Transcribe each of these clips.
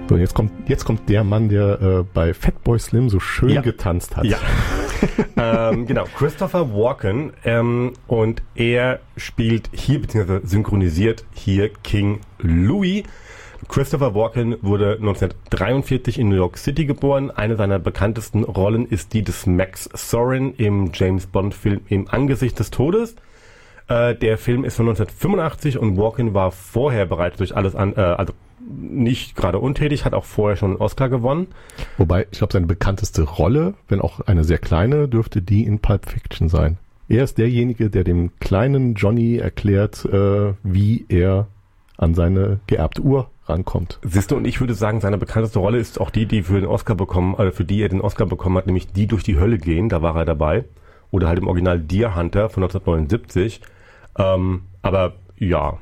So, jetzt kommt der Mann, der bei Fatboy Slim so schön getanzt hat. Ja. Genau, Christopher Walken, und er spielt hier, beziehungsweise synchronisiert hier King Louis. Christopher Walken wurde 1943 in New York City geboren. Eine seiner bekanntesten Rollen ist die des Max Zorin im James-Bond-Film Im Angesicht des Todes. Der Film ist von 1985 und Walken war vorher bereits durch alles also nicht gerade untätig, hat auch vorher schon einen Oscar gewonnen. Wobei, ich glaube, seine bekannteste Rolle, wenn auch eine sehr kleine, dürfte die in Pulp Fiction sein. Er ist derjenige, der dem kleinen Johnny erklärt, wie er an seine geerbte Uhr rankommt. Siehst du, und ich würde sagen, seine bekannteste Rolle ist auch die für den Oscar bekommen, für die er den Oscar bekommen hat, nämlich Die durch die Hölle gehen, da war er dabei. Oder halt im Original Deer Hunter von 1979. Aber ja.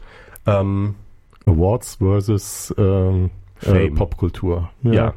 Awards versus Popkultur. Ja.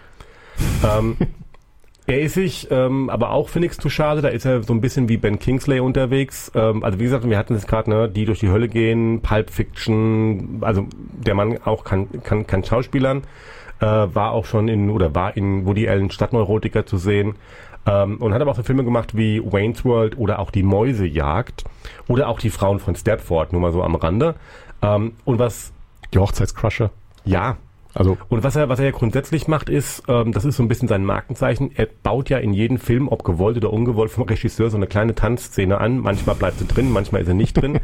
Er ist sich aber auch für nichts zu schade, da ist er so ein bisschen wie Ben Kingsley unterwegs. Also wie gesagt, wir hatten es gerade, Die durch die Hölle gehen, Pulp Fiction, also der Mann auch kann Schauspielern, war auch schon war in Woody Allen Stadtneurotiker zu sehen. Und hat aber auch so Filme gemacht wie Wayne's World oder auch Die Mäusejagd oder auch Die Frauen von Stepford, nur mal so am Rande. Und was... Die Hochzeitscrusher. Ja. Also, und was er ja grundsätzlich macht, ist, das ist so ein bisschen sein Markenzeichen, er baut ja in jedem Film, ob gewollt oder ungewollt vom Regisseur, so eine kleine Tanzszene an. Manchmal bleibt sie drin, manchmal ist sie nicht drin.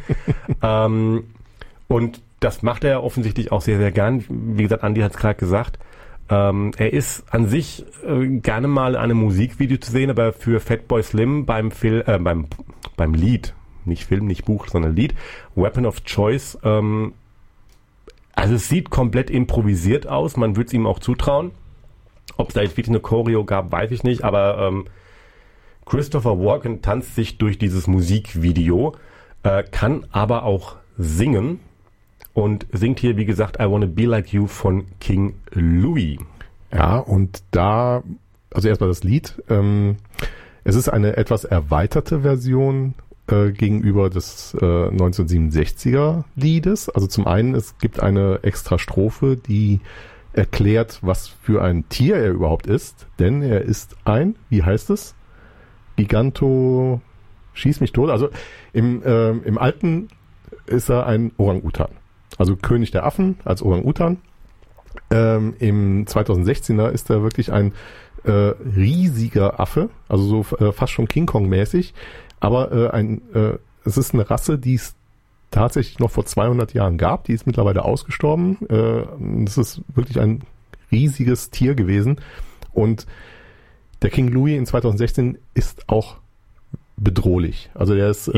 Und das macht er offensichtlich auch sehr, sehr gern. Wie gesagt, Andi hat es gerade gesagt. Er ist an sich gerne mal in einem Musikvideo zu sehen, aber für Fatboy Slim beim Lied, nicht Film, nicht Buch, sondern Lied, Weapon of Choice, also es sieht komplett improvisiert aus, man würde es ihm auch zutrauen. Ob es da jetzt wirklich eine Choreo gab, weiß ich nicht, aber Christopher Walken tanzt sich durch dieses Musikvideo, kann aber auch singen und singt hier, wie gesagt, I Wanna Be Like You von King Louis. Ja, und also erstmal das Lied, es ist eine etwas erweiterte Version gegenüber des 1967er Liedes. Also zum einen, es gibt eine extra Strophe, die erklärt, was für ein Tier er überhaupt ist. Denn er ist wie heißt es? Giganto, schieß mich tot. Also im Alten ist er ein Orang-Utan. Also König der Affen als Orang-Utan. Im 2016er ist er wirklich ein riesiger Affe, also so fast schon King Kong-mäßig. Aber es ist eine Rasse, die es tatsächlich noch vor 200 Jahren gab. Die ist mittlerweile ausgestorben. Es ist wirklich ein riesiges Tier gewesen. Und der King Louis in 2016 ist auch bedrohlich. Also der ist,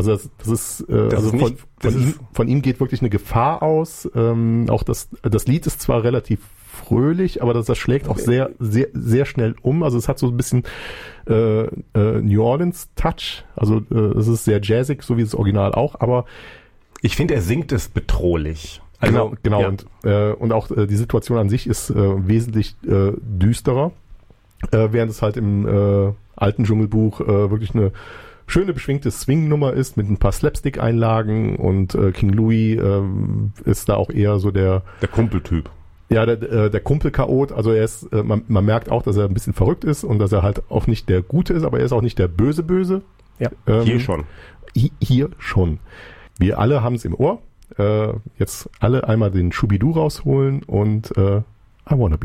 von ihm geht wirklich eine Gefahr aus. Auch das Lied ist zwar relativ fröhlich, aber das schlägt auch sehr, sehr, sehr schnell um. Also es hat so ein bisschen New Orleans Touch. Also es ist sehr jazzig, so wie das Original auch, aber ich finde, er singt es bedrohlich. Also, genau. Ja. Und auch die Situation an sich ist wesentlich düsterer, während es halt im alten Dschungelbuch wirklich eine schöne, beschwingte Swing-Nummer ist mit ein paar Slapstick-Einlagen und King Louis ist da auch eher so der Kumpeltyp. Ja, der Kumpel-Chaot, also er ist, man merkt auch, dass er ein bisschen verrückt ist und dass er halt auch nicht der Gute ist, aber er ist auch nicht der Böse. Ja, hier schon. Hier schon. Wir alle haben es im Ohr. Jetzt alle einmal den Schubidu rausholen und I Wanna Be